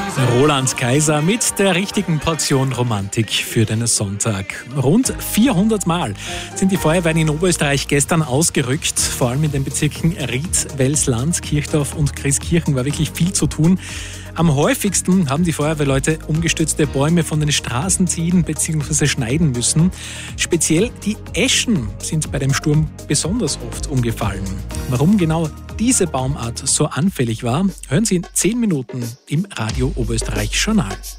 Roland Kaiser mit der richtigen Portion Romantik für den Sonntag. Rund 400 Mal sind die Feuerwehren in Oberösterreich gestern ausgerückt. Vor allem in den Bezirken Ried, Welsland, Kirchdorf und Christkirchen war wirklich viel zu tun. Am häufigsten haben die Feuerwehrleute umgestürzte Bäume von den Straßen ziehen bzw. schneiden müssen. Speziell die Eschen sind bei dem Sturm besonders oft umgefallen. Warum genau diese Baumart so anfällig war, hören Sie in 10 Minuten im Radio Oberösterreich Journal.